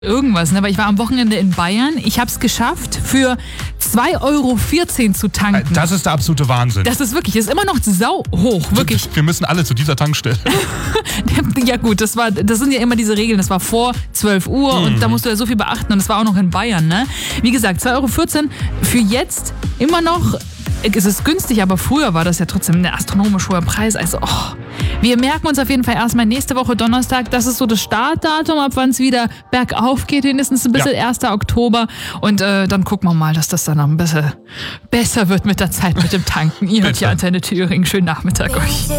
irgendwas, ne? Weil ich war am Wochenende in Bayern. Ich habe es geschafft, für 2,14 € zu tanken. Das ist der absolute Wahnsinn. Das ist wirklich, ist immer noch sau hoch, wirklich. Wir müssen alle zu dieser Tankstelle. Ja gut, das sind ja immer diese Regeln. Das war vor 12 Uhr und da musst du ja so viel beachten und das war auch noch in Bayern, ne? Wie gesagt, 2,14 € für jetzt immer noch. Es ist günstig, aber früher war das ja trotzdem ein astronomisch hoher Preis. Also, wir merken uns auf jeden Fall erstmal nächste Woche Donnerstag. Das ist so das Startdatum, ab wann es wieder bergauf geht, wenigstens ein bisschen 1. Oktober. Und dann gucken wir mal, dass das dann noch ein bisschen besser wird mit der Zeit mit dem Tanken. Ihr hört ja Antenne Thüringen. Schönen Nachmittag euch.